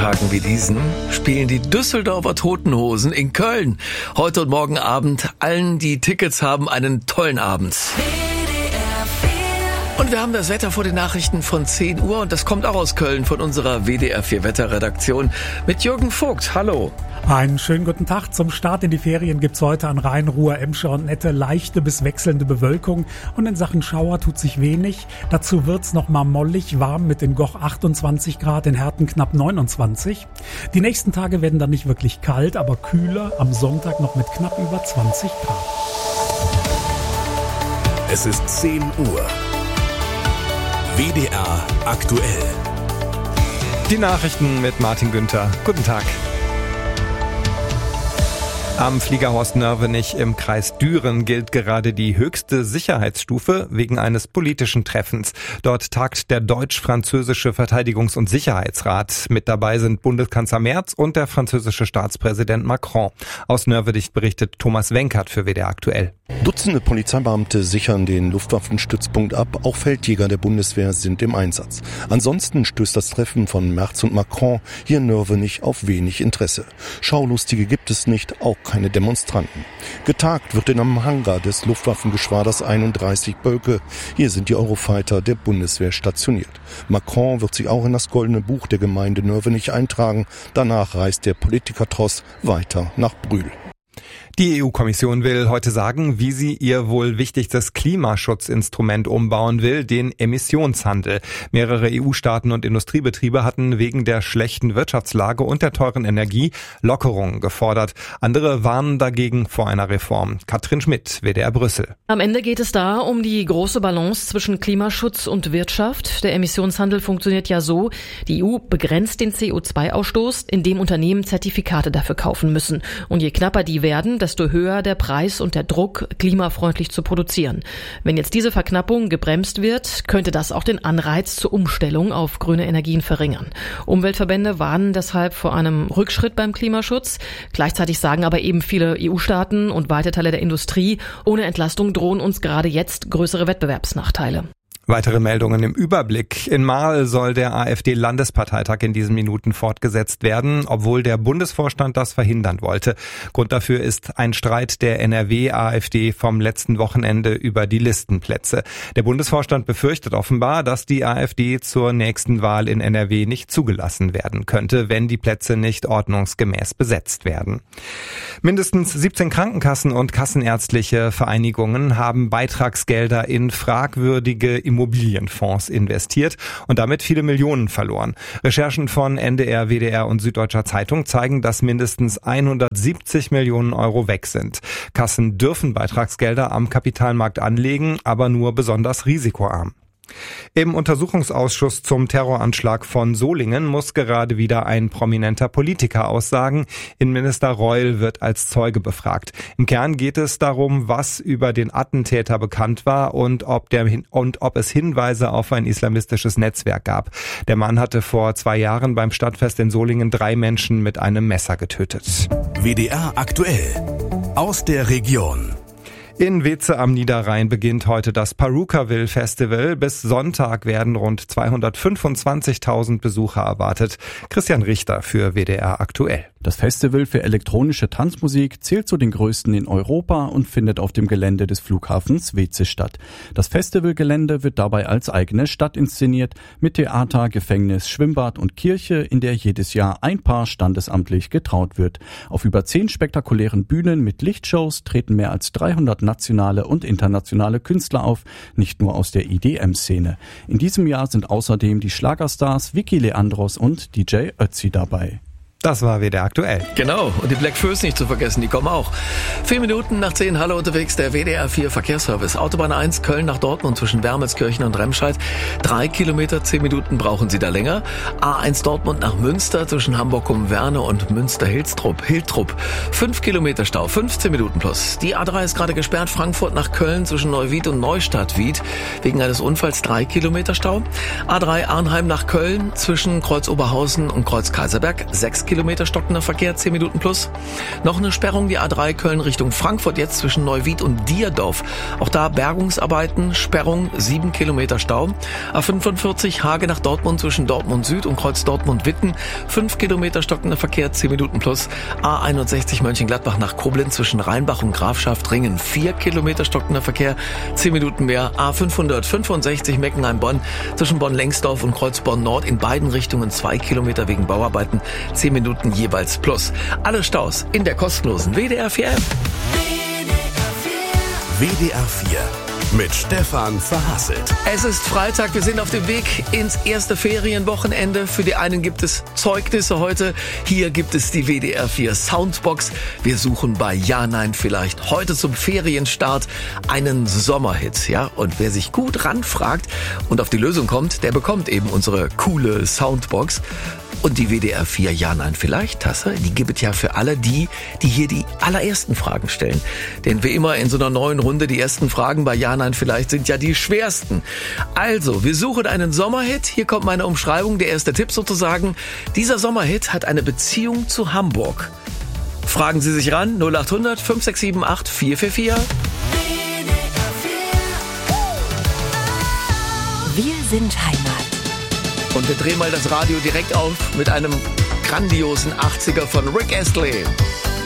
Tagen wie diesen spielen die Düsseldorfer Toten Hosen in Köln. Heute und morgen Abend. Allen, die Tickets haben, einen tollen Abend. Und wir haben das Wetter vor den Nachrichten von 10 Uhr und das kommt auch aus Köln von unserer WDR 4 Wetterredaktion mit Jürgen Vogt. Hallo. Einen schönen guten Tag. Zum Start in die Ferien gibt's heute an Rhein, Ruhr, Emscher und Nette leichte bis wechselnde Bewölkung und in Sachen Schauer tut sich wenig. Dazu wird's noch mal mollig warm mit in Goch 28 Grad, in Herten knapp 29. Die nächsten Tage werden dann nicht wirklich kalt, aber kühler, am Sonntag noch mit knapp über 20 Grad. Es ist 10 Uhr. WDR aktuell. Die Nachrichten mit Martin Günther. Guten Tag. Am Fliegerhorst Nörvenich im Kreis Düren gilt gerade die höchste Sicherheitsstufe wegen eines politischen Treffens. Dort tagt der deutsch-französische Verteidigungs- und Sicherheitsrat. Mit dabei sind Bundeskanzler Merz und der französische Staatspräsident Macron. Aus Nörvenich berichtet Thomas Wenkert für WDR aktuell. Dutzende Polizeibeamte sichern den Luftwaffenstützpunkt ab. Auch Feldjäger der Bundeswehr sind im Einsatz. Ansonsten stößt das Treffen von Merz und Macron hier in Nörvenich auf wenig Interesse. Schaulustige gibt es nicht, auch keine Demonstranten. Getagt wird in einem Hangar des Luftwaffengeschwaders 31 Bölke. Hier sind die Eurofighter der Bundeswehr stationiert. Macron wird sich auch in das Goldene Buch der Gemeinde Nörvenich eintragen. Danach reist der Politikertross weiter nach Brühl. Die EU-Kommission will heute sagen, wie sie ihr wohl wichtigstes Klimaschutzinstrument umbauen will, den Emissionshandel. Mehrere EU-Staaten und Industriebetriebe hatten wegen der schlechten Wirtschaftslage und der teuren Energie Lockerungen gefordert. Andere warnen dagegen vor einer Reform. Katrin Schmidt, WDR Brüssel. Am Ende geht es da um die große Balance zwischen Klimaschutz und Wirtschaft. Der Emissionshandel funktioniert ja so: Die EU begrenzt den CO2-Ausstoß, indem Unternehmen Zertifikate dafür kaufen müssen. Und je knapper die werden, desto höher der Preis und der Druck, klimafreundlich zu produzieren. Wenn jetzt diese Verknappung gebremst wird, könnte das auch den Anreiz zur Umstellung auf grüne Energien verringern. Umweltverbände warnen deshalb vor einem Rückschritt beim Klimaschutz. Gleichzeitig sagen aber eben viele EU-Staaten und weite Teile der Industrie, ohne Entlastung drohen uns gerade jetzt größere Wettbewerbsnachteile. Weitere Meldungen im Überblick. In Marl soll der AfD-Landesparteitag in diesen Minuten fortgesetzt werden, obwohl der Bundesvorstand das verhindern wollte. Grund dafür ist ein Streit der NRW-AfD vom letzten Wochenende über die Listenplätze. Der Bundesvorstand befürchtet offenbar, dass die AfD zur nächsten Wahl in NRW nicht zugelassen werden könnte, wenn die Plätze nicht ordnungsgemäß besetzt werden. Mindestens 17 Krankenkassen und kassenärztliche Vereinigungen haben Beitragsgelder in fragwürdige Immobilienfonds investiert und damit viele Millionen verloren. Recherchen von NDR, WDR und Süddeutscher Zeitung zeigen, dass mindestens 170 Millionen Euro weg sind. Kassen dürfen Beitragsgelder am Kapitalmarkt anlegen, aber nur besonders risikoarm. Im Untersuchungsausschuss zum Terroranschlag von Solingen muss gerade wieder ein prominenter Politiker aussagen. Innenminister Reul wird als Zeuge befragt. Im Kern geht es darum, was über den Attentäter bekannt war und ob es Hinweise auf ein islamistisches Netzwerk gab. Der Mann hatte vor 2 Jahren beim Stadtfest in Solingen 3 Menschen mit einem Messer getötet. WDR aktuell. Aus der Region. In Weze am Niederrhein beginnt heute das Purukaville Festival. Bis Sonntag werden rund 225.000 Besucher erwartet. Christian Richter für WDR aktuell. Das Festival für elektronische Tanzmusik zählt zu den größten in Europa und findet auf dem Gelände des Flughafens Weze statt. Das Festivalgelände wird dabei als eigene Stadt inszeniert, mit Theater, Gefängnis, Schwimmbad und Kirche, in der jedes Jahr ein Paar standesamtlich getraut wird. Auf über 10 spektakulären Bühnen mit Lichtshows treten mehr als 300 nationale und internationale Künstler auf, nicht nur aus der EDM-Szene. In diesem Jahr sind außerdem die Schlagerstars Vicky Leandros und DJ Ötzi dabei. Das war WDR aktuell. Genau, und die Black Föß nicht zu vergessen, die kommen auch. 4 Minuten nach 10, hallo unterwegs, der WDR 4 Verkehrsservice. Autobahn 1, Köln nach Dortmund zwischen Wermelskirchen und Remscheid. 3 Kilometer, 10 Minuten brauchen Sie da länger. A1 Dortmund nach Münster zwischen Hamburg-um-Werne und Münster-Hiltrup. 5 Kilometer Stau, 15 Minuten plus. Die A3 ist gerade gesperrt, Frankfurt nach Köln zwischen Neuwied und Neustadt-Wied. Wegen eines Unfalls 3 Kilometer Stau. A3 Arnheim nach Köln zwischen Kreuz Oberhausen und Kreuz Kaiserberg. 6 Kilometer stockender Verkehr, 10 Minuten plus. Noch eine Sperrung, die A3 Köln Richtung Frankfurt jetzt zwischen Neuwied und Dierdorf. Auch da Bergungsarbeiten, Sperrung, 7 Kilometer Stau. A45 Hage nach Dortmund zwischen Dortmund Süd und Kreuz Dortmund-Witten, 5 Kilometer stockender Verkehr, 10 Minuten plus. A61 Mönchengladbach nach Koblenz zwischen Rheinbach und Grafschaft-Ringen, 4 Kilometer stockender Verkehr, 10 Minuten mehr. A565 Meckenheim-Bonn zwischen Bonn-Lengsdorf und Kreuz Bonn-Nord in beiden Richtungen 2 Kilometer wegen Bauarbeiten, 10 Minuten jeweils plus. Alle Staus in der kostenlosen WDR 4 App. WDR 4 mit Stefan Verhasselt. Es ist Freitag, wir sind auf dem Weg ins erste Ferienwochenende. Für die einen gibt es Zeugnisse heute. Hier gibt es die WDR 4 Soundbox. Wir suchen bei Ja, Nein, Vielleicht heute zum Ferienstart einen Sommerhit. Ja? Und wer sich gut ranfragt und auf die Lösung kommt, der bekommt eben unsere coole Soundbox. Und die WDR 4 Ja, Nein, Vielleicht Tasse, die gibt es ja für alle die hier die allerersten Fragen stellen. Denn wie immer in so einer neuen Runde, die ersten Fragen bei Ja, Nein, Vielleicht sind ja die schwersten. Also, wir suchen einen Sommerhit. Hier kommt meine Umschreibung, der erste Tipp sozusagen. Dieser Sommerhit hat eine Beziehung zu Hamburg. Fragen Sie sich ran, 0800 5678 444. Wir sind Heimat. Und wir drehen mal das Radio direkt auf mit einem grandiosen 80er von Rick Astley.